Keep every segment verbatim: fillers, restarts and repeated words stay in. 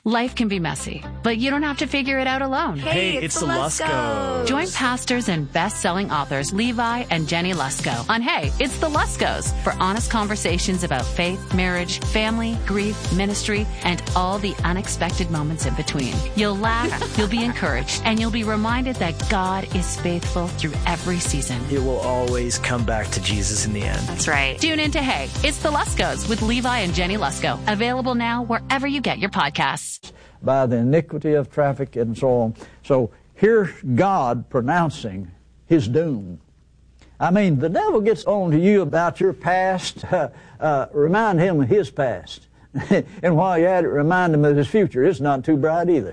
Life can be messy, but you don't have to figure it out alone. Hey, it's, it's the Luskos. Join pastors and best-selling authors Levi and Jenny Lusko on Hey, It's the Luskos for honest conversations about faith, marriage, family, grief, ministry, and all the unexpected moments in between. You'll laugh, you'll be encouraged, and you'll be reminded that God is faithful through every season. It will always come back to Jesus in the end. That's right. Tune in to Hey, It's the Luskos with Levi and Jenny Lusko. Available now wherever you get your podcasts. By the iniquity of traffic and so on. So here's God pronouncing his doom. I mean, the devil gets on to you about your past. Uh, uh, remind him of his past. And while you're at it, remind him of his future. It's not too bright either.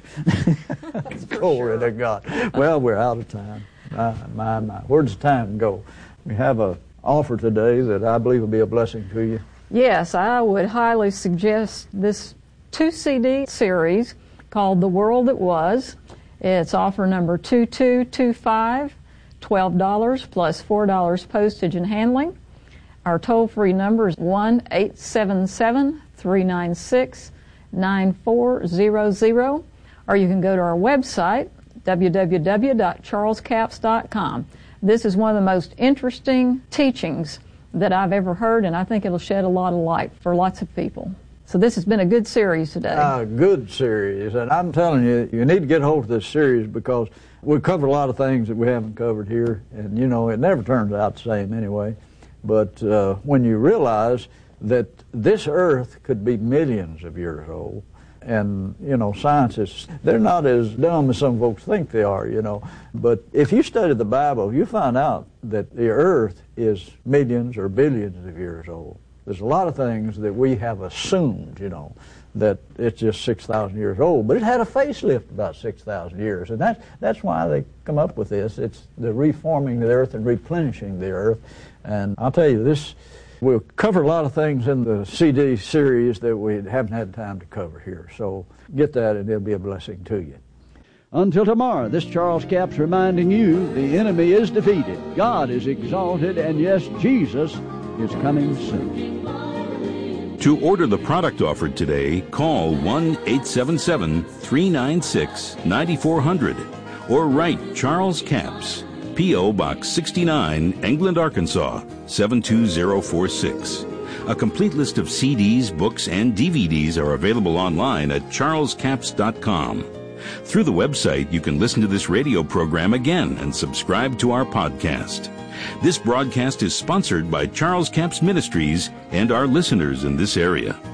Glory to God. Well, we're out of time. My, my, my. Where does time go? We have an offer today that I believe will be a blessing to you. Yes, I would highly suggest this two C D series called The World That Was. It's offer number two two two five, twelve dollars plus four dollars postage and handling. Our toll-free number is one eight seven seven, three nine six, nine four zero zero, or you can go to our website, w w w dot charles capps dot com. This is one of the most interesting teachings that I've ever heard, and I think it'll shed a lot of light for lots of people. So this has been a good series today. A good series. And I'm telling you, you need to get hold of this series because we cover a lot of things that we haven't covered here. And, you know, it never turns out the same anyway. But uh, when you realize that this earth could be millions of years old, and, you know, scientists, they're not as dumb as some folks think they are, you know. But if you study the Bible, you find out that the earth is millions or billions of years old. There's a lot of things that we have assumed, you know, that it's just six thousand years old. But it had a facelift about six thousand years. And that, that's why they come up with this. It's the reforming the earth and replenishing the earth. And I'll tell you, this we'll cover a lot of things in the C D series that we haven't had time to cover here. So get that and it'll be a blessing to you. Until tomorrow, this Charles Capps reminding you the enemy is defeated, God is exalted, and yes, Jesus is coming soon. To order the product offered today, call one eight seven seven, three nine six, nine four zero zero or write Charles Capps, P O. Box sixty-nine, England, Arkansas, seven two zero four six. A complete list of C Ds, books, and D V Ds are available online at charles capps dot com. Through the website, you can listen to this radio program again and subscribe to our podcast. This broadcast is sponsored by Charles Capps Ministries and our listeners in this area.